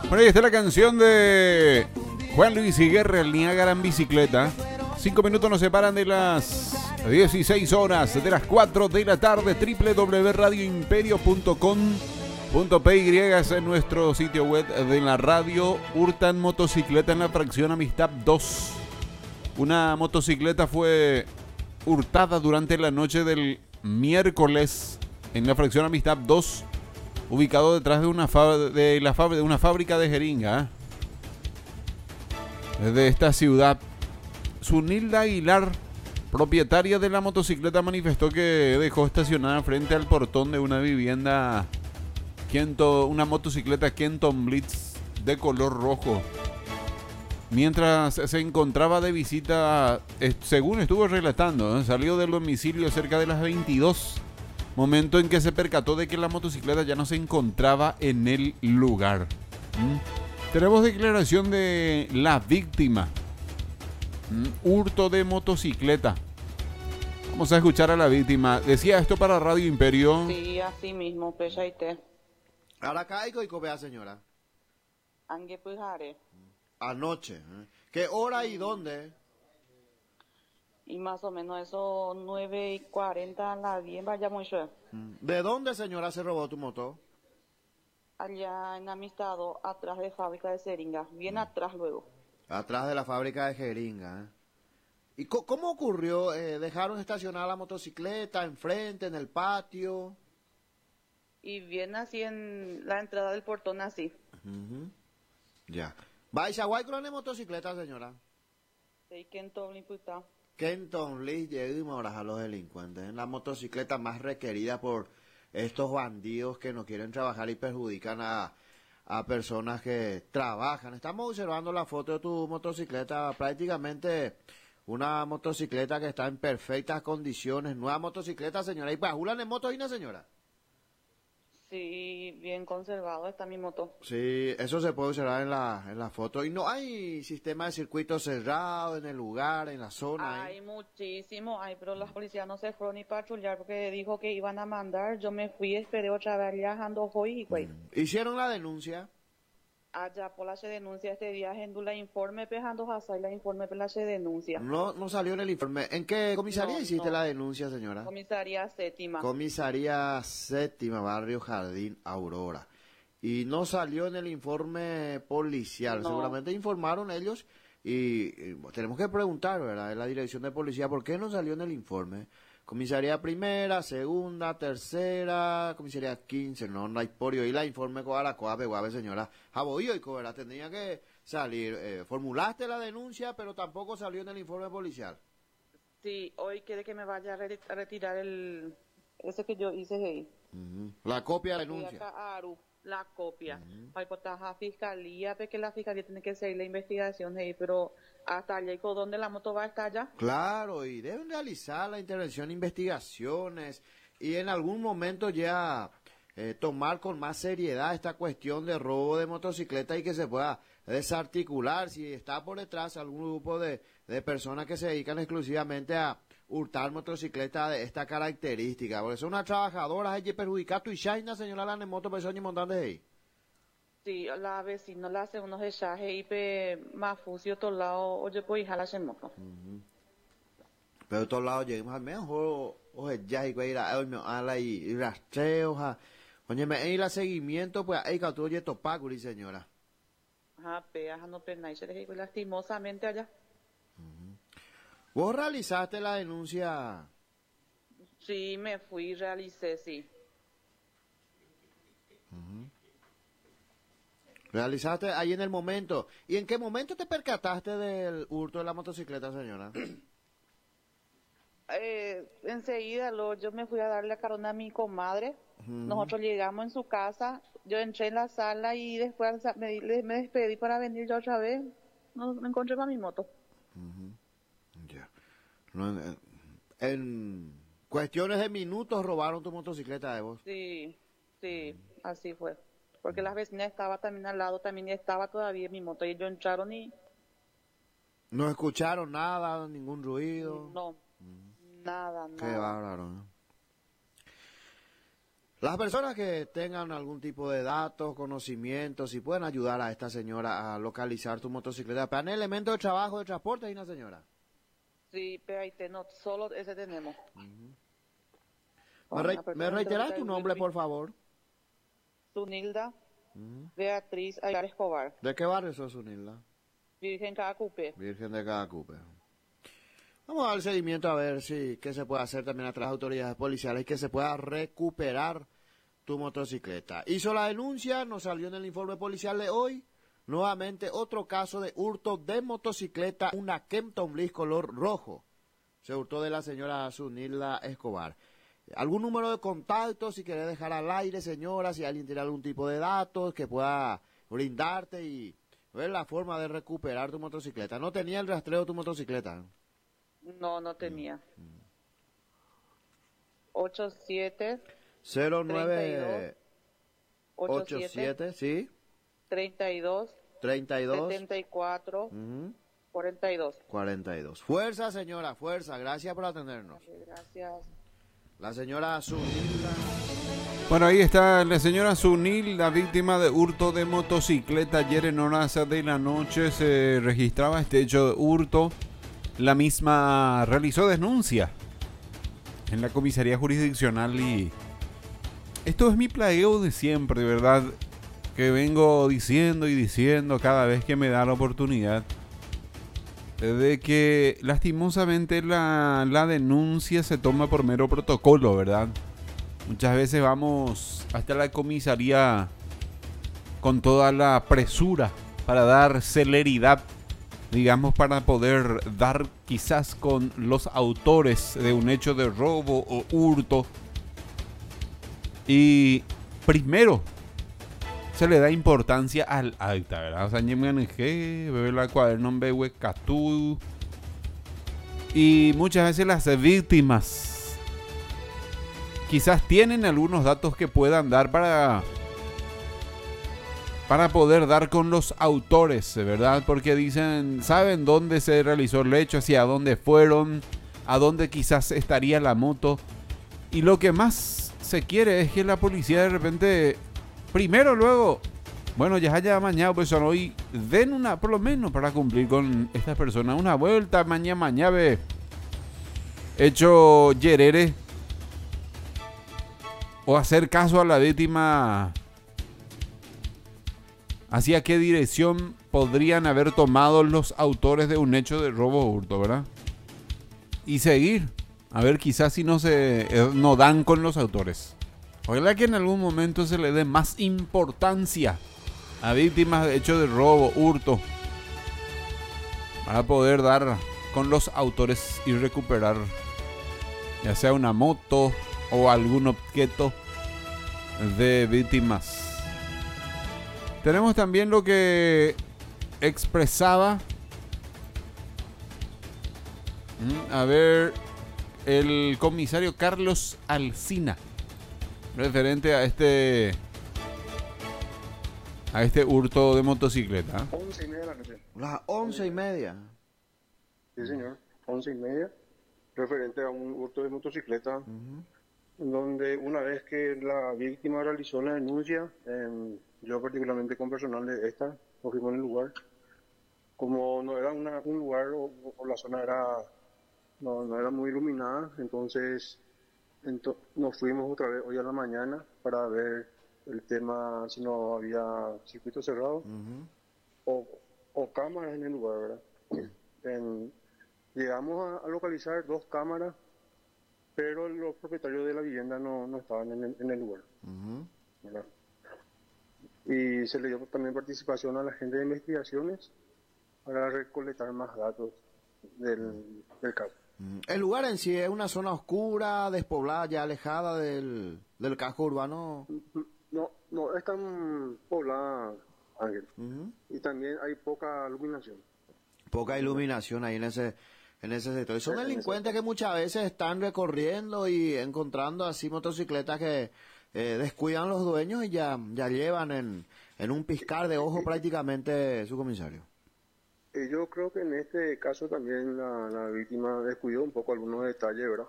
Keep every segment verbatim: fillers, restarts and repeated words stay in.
Bueno, ahí está la canción de Juan Luis Guerra, el Niágara en bicicleta. Cinco minutos nos separan de las dieciséis horas, de las cuatro de la tarde. doble u doble u doble u punto radio imperio punto com punto p y es en nuestro sitio web de la radio. Hurtan motocicleta en la fracción Amistad dos. Una motocicleta fue hurtada durante la noche del miércoles en la fracción Amistad dos, ubicado detrás de una, de la de una fábrica de jeringa ¿eh? de esta ciudad. Zunilda Aguilar, propietaria de la motocicleta, manifestó que dejó estacionada frente al portón de una vivienda Kenton, una motocicleta Kenton Blitz de color rojo. Mientras se encontraba de visita, según estuvo relatando, ¿eh? salió del domicilio cerca de las veintidós, momento en que se percató de que la motocicleta ya no se encontraba en el lugar. ¿Mm? Tenemos declaración de la víctima. ¿Mm? Hurto de motocicleta. Vamos a escuchar a la víctima. Decía esto para Radio Imperio. Sí, así mismo, pesaite. Aracaico y copia, señora. Angue pujare. Anoche. ¿eh? ¿Qué hora y dónde? Y más o menos eso, nueve y cuarenta, la bien, vaya mucho. ¿De dónde, señora, se robó tu moto? Allá en Amistado, atrás de fábrica de Seringa, bien mm. atrás luego. Atrás de la fábrica de jeringa. ¿eh? ¿Y co cómo ocurrió? Eh, ¿Dejaron estacionar la motocicleta enfrente, en el patio? Y bien así en la entrada del portón, así. Uh-huh. Ya. ¿Vais a guay con la motocicleta, señora? Sí, Kenton Limputa. Kenton Lee, llegamos ahora a los delincuentes. Es la motocicleta más requerida por estos bandidos que no quieren trabajar y perjudican a, a personas que trabajan. Estamos observando la foto de tu motocicleta, prácticamente una motocicleta que está en perfectas condiciones. Nueva motocicleta, señora. ¿Y bajulan en moto, Ina, señora? Sí, bien conservado está mi moto. Sí, eso se puede observar en la, en la foto. ¿Y no hay sistema de circuito cerrado en el lugar, en la zona? Hay ¿eh? muchísimo, hay, pero las policías no se fueron ni patrullar porque dijo que iban a mandar. Yo me fui, esperé otra vez viajando hoy y güey. Mm. ¿Hicieron la denuncia? Allá por la se denuncia este viaje en la informe pejando hasta la informe por la se denuncia. No, no salió en el informe. ¿En qué comisaría no, hiciste no. la denuncia, señora? Comisaría séptima. Comisaría séptima, barrio Jardín Aurora. Y no salió en el informe policial. No. Seguramente informaron ellos y, y tenemos que preguntar, ¿verdad? En la dirección de policía, ¿por qué no salió en el informe? Comisaría primera, segunda, tercera, comisaría quince, no, no hay porio. Y la informe con la coape, guave, señora. Jaboío y cobra, tendría que salir. Eh, formulaste la denuncia, pero tampoco salió en el informe policial. Sí, hoy quiere que me vaya a, re a retirar el, ese que yo hice ahí. Uh-huh. La copia de la denuncia. Aru, la copia. Uh-huh. Para importar a fiscalía, porque la fiscalía tiene que seguir la investigación ahí, pero hasta allá, ¿dónde la moto va a estar allá? Claro, y deben realizar la intervención, investigaciones, y en algún momento ya eh, tomar con más seriedad esta cuestión de robo de motocicleta y que se pueda desarticular si está por detrás algún grupo de, de personas que se dedican exclusivamente a hurtar motocicletas de esta característica, porque son unas trabajadoras, hay que perjudicar tu y Shaina, señora, la moto, pero son montantes ahí. Sí, la vecina la hace unos echajes y pe más fucio otro lado, oye, pues hija la hace moto. Uh-huh. Pero de todos lados llegamos al mejor, o ya y ir a la y rastreo, oye, me ir a seguimiento, pues hay que tú topacuri, señora. Ajá, pe, ajá, no pena, y se dejó lastimosamente allá. Uh-huh. ¿Vos realizaste la denuncia? Sí, me fui, realicé, sí. Uh-huh. ¿Realizaste ahí en el momento? ¿Y en qué momento te percataste del hurto de la motocicleta, señora? eh, enseguida lo, yo me fui a darle la carona a mi comadre. Uh-huh. Nosotros llegamos en su casa, yo entré en la sala y después me, me despedí para venir yo otra vez. No, no encontré para mi moto. Uh-huh. Ya. No, en, en cuestiones de minutos robaron tu motocicleta de vos. Sí, sí, uh-huh. Así fue. Porque las vecinas estaban también al lado, también estaba todavía en mi moto y ellos entraron y... ¿No escucharon nada, ningún ruido? No, uh-huh. nada, nada. Qué bárbaro, ¿no? Las personas que tengan algún tipo de datos, conocimientos, si pueden ayudar a esta señora a localizar tu motocicleta. ¿Para elemento de trabajo, de transporte, ahí una señora? Sí, pero ahí te, no, solo ese tenemos. Uh-huh. Oh, ¿Me, re ¿Me reiteras tu nombre, por favor? Sunilda Uh-huh. Beatriz Aguilar Escobar. ¿De qué barrio sos, Sunilda? Virgen Cacupe. Virgen de Cacupe. Vamos a dar seguimiento a ver si qué se puede hacer también a través de autoridades policiales y que se pueda recuperar tu motocicleta. Hizo la denuncia, nos salió en el informe policial de hoy. Nuevamente otro caso de hurto de motocicleta, una Kempton Bliss color rojo. Se hurtó de la señora Sunilda Escobar. ¿Algún número de contacto si querés dejar al aire, señora? Si alguien tiene algún tipo de datos que pueda brindarte y ver la forma de recuperar tu motocicleta. ¿No tenía el rastreo de tu motocicleta? No, no tenía. ocho siete cero nueve ocho siete, ¿sí? treinta y dos treinta y dos setenta y cuatro uh-huh. cuarenta y dos. cuarenta y dos. Fuerza, señora, fuerza. Gracias por atendernos. Gracias. La señora Sunilda. Bueno, ahí está la señora Sunilda, víctima de hurto de motocicleta. Ayer en horas de la noche se registraba este hecho de hurto. La misma realizó denuncia en la comisaría jurisdiccional y esto es mi plagueo de siempre, de verdad, que vengo diciendo y diciendo cada vez que me da la oportunidad de que lastimosamente la, la denuncia se toma por mero protocolo, ¿verdad? Muchas veces vamos hasta la comisaría con toda la presura para dar celeridad, digamos, para poder dar quizás con los autores de un hecho de robo o hurto. Y primero se le da importancia al acta, ¿verdad? O sea, bebe la cuaderno bebe catú. Y muchas veces las víctimas quizás tienen algunos datos que puedan dar para para poder dar con los autores, ¿verdad? Porque dicen, saben dónde se realizó el hecho, hacia dónde fueron, a dónde quizás estaría la moto. Y lo que más se quiere es que la policía de repente, primero, luego, bueno, ya haya mañana, pues hoy den una, por lo menos para cumplir con estas personas, una vuelta, mañana, mañana, ve, hecho yerere, o hacer caso a la víctima. ¿Hacia qué dirección podrían haber tomado los autores de un hecho de robo o hurto, verdad? Y seguir, a ver quizás si no se eh, no dan con los autores. Ojalá que en algún momento se le dé más importancia a víctimas de hecho de robo, hurto, para poder dar con los autores y recuperar ya sea una moto o algún objeto de víctimas. Tenemos también lo que expresaba, a ver, el comisario Carlos Alsina, referente a este a este hurto de motocicleta. Once y media de la noche. Las once y media. Sí, señor. Once y media. Referente a un hurto de motocicleta, uh-huh. donde una vez que la víctima realizó la denuncia, eh, yo particularmente con personal de esta, nos fuimos en el lugar. Como no era una, un lugar o, o la zona era no, no era muy iluminada, entonces ento, nos fuimos otra vez hoy a la mañana para ver el tema si no había circuito cerrado uh-huh. o, o cámaras en el lugar, ¿verdad? En, llegamos a, a localizar dos cámaras, pero los propietarios de la vivienda no, no estaban en el, en el lugar, uh-huh. ¿verdad? Y se le dio también participación a la gente de investigaciones para recolectar más datos del, del caso. ¿El lugar en sí es una zona oscura, despoblada, ya alejada del, del casco urbano? No, no, es tan poblada, Ángel. Uh-huh. Y también hay poca iluminación. Poca iluminación ahí en ese, en ese sector. Y son delincuentes que muchas veces están recorriendo y encontrando así motocicletas que Eh, descuidan los dueños y ya, ya llevan en, en un piscar de ojo prácticamente su comisario. Eh, yo creo que en este caso también la, la víctima descuidó un poco algunos detalles, ¿verdad?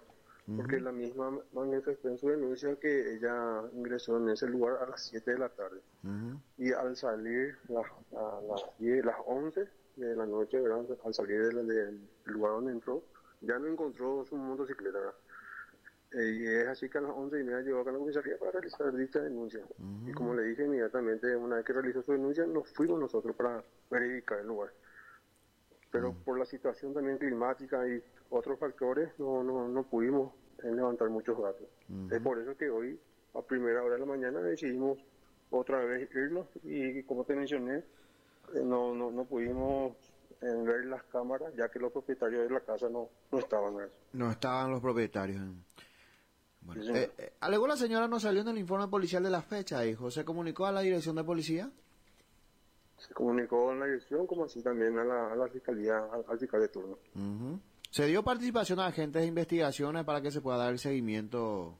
porque la misma manifestó en su denuncia que ella ingresó en ese lugar a las siete de la tarde. Uh-huh. Y al salir las, a las, diez, las once de la noche, ¿verdad? Al salir del, del lugar donde entró, ya no encontró su motocicleta, ¿verdad? Eh, y es así que a las once y media llegó acá a la comisaría para realizar dicha denuncia. Uh-huh. Y como le dije, inmediatamente, una vez que realizó su denuncia, nos fuimos nosotros para verificar el lugar. Pero uh-huh. por la situación también climática y otros factores, no, no, no pudimos levantar muchos datos. Uh-huh. Es por eso que hoy, a primera hora de la mañana, decidimos otra vez irnos y, como te mencioné, eh, no, no, no pudimos eh, ver las cámaras, ya que los propietarios de la casa no, no estaban. ¿Verdad? No estaban los propietarios. Bueno, sí, eh, eh, alegó la señora, no salió en el informe policial de la fecha, hijo. ¿Se comunicó a la dirección de policía? Se comunicó en la dirección, como así también a la, a la fiscalía, al, al fiscal de turno. Uh-huh. ¿Se dio participación a agentes de investigaciones para que se pueda dar el seguimiento?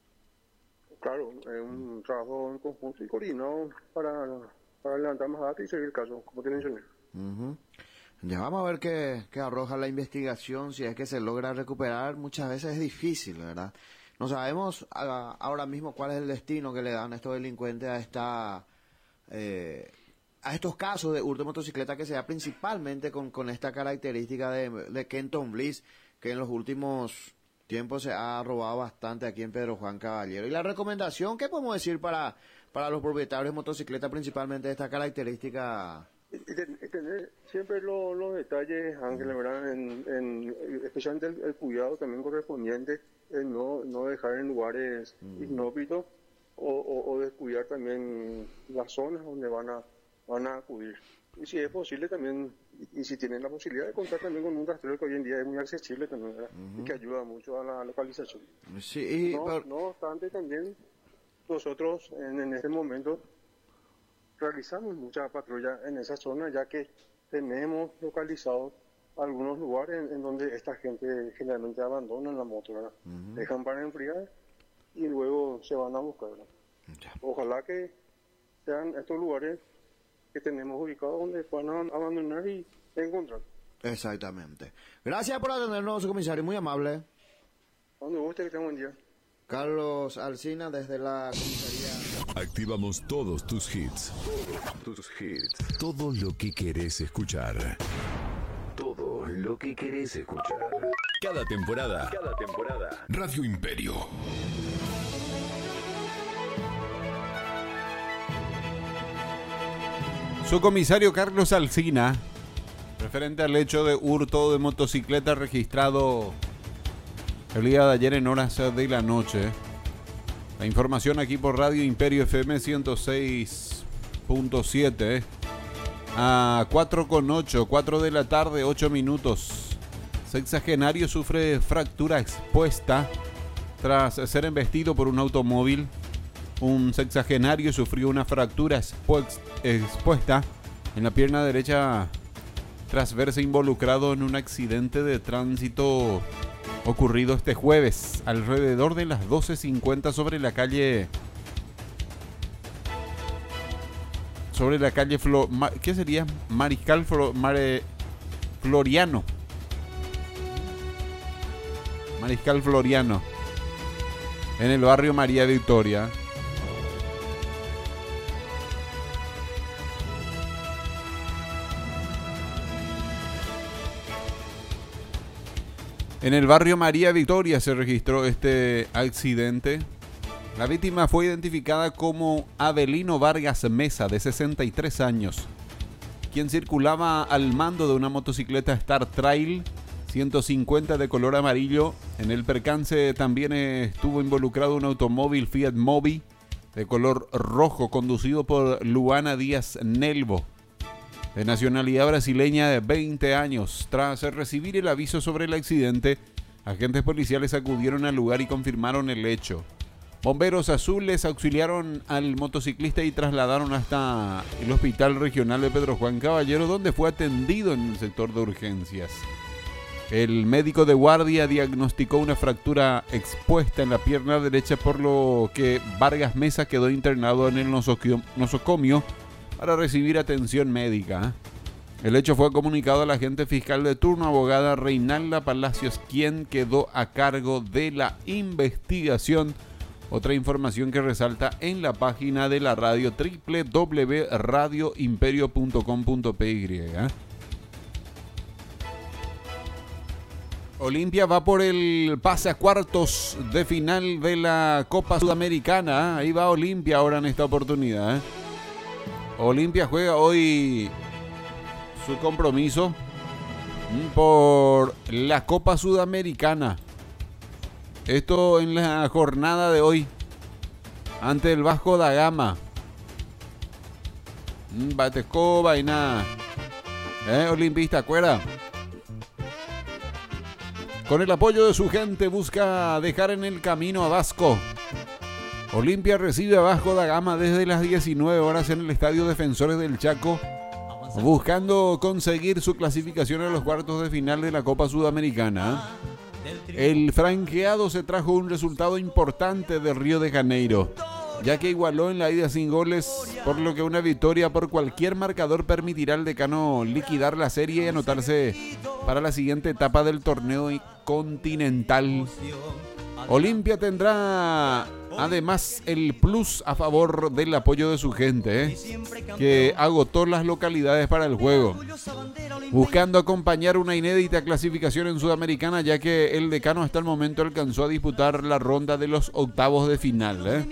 Claro, es un trabajo en conjunto y coordinado para, para levantar más datos y seguir el caso, como te mencioné. Uh-huh. Ya vamos a ver qué, qué arroja la investigación, si es que se logra recuperar. Muchas veces es difícil, ¿verdad? No sabemos a, ahora mismo cuál es el destino que le dan estos delincuentes a esta eh, a estos casos de hurto de motocicleta, que se da principalmente con, con esta característica de, de Kenton Bliss, que en los últimos tiempos se ha robado bastante aquí en Pedro Juan Caballero. Y la recomendación, ¿qué podemos decir para, para los propietarios de motocicletas, principalmente de esta característica? Y tener siempre los, los detalles, Ángel, ¿verdad? En, en, especialmente el, el cuidado también correspondiente, en no, no dejar en lugares mm. inhóspitos o, o, o descuidar también las zonas donde van a van a acudir. Y si es posible también, y, y si tienen la posibilidad de contar también con un rastreo que hoy en día es muy accesible también, ¿verdad? Uh-huh. Y que ayuda mucho a la localización. Sí, no, pero... no obstante, también nosotros en, en este momento realizamos mucha patrulla en esa zona, ya que tenemos localizados algunos lugares en, en donde esta gente generalmente abandona la moto, ¿verdad? Uh-huh. Dejan para enfriar y luego se van a buscar, ¿verdad? Yeah. Ojalá que sean estos lugares que tenemos ubicados donde puedan abandonar y encontrar. Exactamente. Gracias por atendernos, comisario, muy amable. Donde guste, que tenga buen día. Carlos Alsina, desde la comisaría. Activamos todos tus hits. Tus hits. Todo lo que querés escuchar. Todo lo que querés escuchar. Cada temporada. Cada temporada. Radio Imperio. Su comisario Carlos Alsina, referente al hecho de hurto de motocicleta registrado el día de ayer en horas de la noche. La información aquí por Radio Imperio F M ciento seis punto siete a cuatro con ocho, cuatro de la tarde, ocho minutos. Sexagenario sufre fractura expuesta tras ser embestido por un automóvil. Un sexagenario sufrió una fractura expuesta en la pierna derecha tras verse involucrado en un accidente de tránsito ocurrido este jueves alrededor de las doce cincuenta sobre la calle sobre la calle Flo, ¿qué sería? Mariscal Flo, Mare, Floriano Mariscal Floriano en el barrio María Victoria. En el barrio María Victoria se registró este accidente. La víctima fue identificada como Avelino Vargas Mesa, de sesenta y tres años, quien circulaba al mando de una motocicleta Star Trail ciento cincuenta de color amarillo. En el percance también estuvo involucrado un automóvil Fiat Mobi de color rojo conducido por Luana Díaz Nelvo, de nacionalidad brasileña, de veinte años. Tras recibir el aviso sobre el accidente, agentes policiales acudieron al lugar y confirmaron el hecho. Bomberos azules auxiliaron al motociclista y trasladaron hasta el Hospital Regional de Pedro Juan Caballero, donde fue atendido en el sector de urgencias. El médico de guardia diagnosticó una fractura expuesta en la pierna derecha, por lo que Vargas Mesa quedó internado en el nosocomio para recibir atención médica. El hecho fue comunicado a la agente fiscal de turno, abogada Reinalda Palacios, quien quedó a cargo de la investigación. Otra información que resalta en la página de la radio doble u doble u doble u punto radio imperio punto com punto p y. Olimpia va por el pase a cuartos de final de la Copa Sudamericana. Ahí va Olimpia ahora en esta oportunidad. Olimpia juega hoy su compromiso por la Copa Sudamericana. Esto en la jornada de hoy ante el Vasco da Gama. Bateco, vaina. Eh, Olimpista, acuerda. Con el apoyo de su gente busca dejar en el camino a Vasco. Olimpia recibe a Vasco da Gama desde las diecinueve horas en el Estadio Defensores del Chaco, buscando conseguir su clasificación a los cuartos de final de la Copa Sudamericana. El franqueado se trajo un resultado importante de Río de Janeiro, ya que igualó en la ida sin goles, por lo que una victoria por cualquier marcador permitirá al Decano liquidar la serie y anotarse para la siguiente etapa del torneo continental. Olimpia tendrá además el plus a favor del apoyo de su gente, ¿eh? que agotó las localidades para el juego, buscando acompañar una inédita clasificación en Sudamericana, ya que el Decano hasta el momento alcanzó a disputar la ronda de los octavos de final. ¿eh?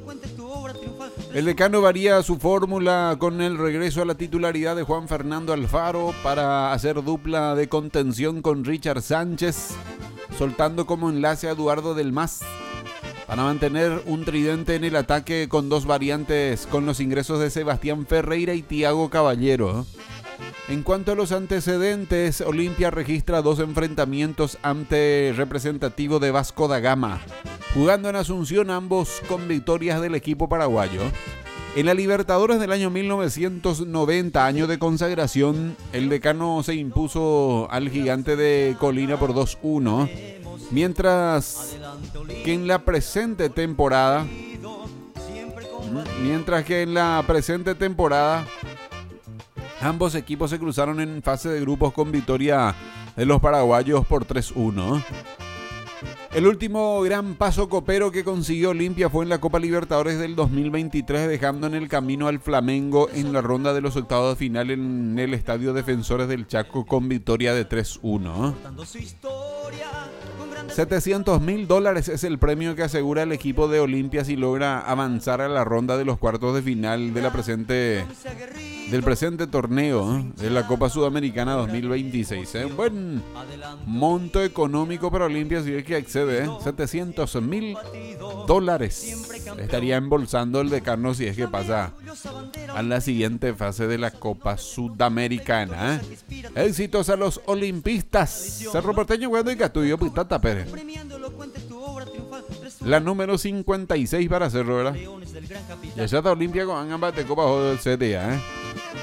El Decano varía su fórmula con el regreso a la titularidad de Juan Fernando Alfaro para hacer dupla de contención con Richard Sánchez, soltando como enlace a Eduardo Del Mas, para mantener un tridente en el ataque con dos variantes con los ingresos de Sebastián Ferreira y Thiago Caballero. En cuanto a los antecedentes, Olimpia registra dos enfrentamientos ante representativo de Vasco da Gama, jugando en Asunción, ambos con victorias del equipo paraguayo. En la Libertadores del año mil novecientos noventa, año de consagración, el Decano se impuso al Gigante de Colina por dos uno, mientras que en la presente temporada, mientras que en la presente temporada ambos equipos se cruzaron en fase de grupos con victoria de los paraguayos por tres uno. El último gran paso copero que consiguió Olimpia fue en la Copa Libertadores del dos mil veintitrés, dejando en el camino al Flamengo en la ronda de los octavos de final en el Estadio Defensores del Chaco con victoria de tres uno. setecientos mil dólares es el premio que asegura el equipo de Olimpia si logra avanzar a la ronda de los cuartos de final de la presente, del presente torneo ¿eh? de la Copa Sudamericana dos mil veintiséis. ¿eh? Un buen monto económico para Olimpia si es que accede. ¿eh? setecientos mil dólares estaría embolsando el Decano si es que pasa a la siguiente fase de la Copa Sudamericana. ¿eh? Éxitos a los olimpistas. Cerro Porteño, Guado y Catuyo, Pitata Pérez. La número cincuenta y seis para Cerro, ¿verdad? Ya está Olimpia con Angamba de Copa del C D A, ¿eh?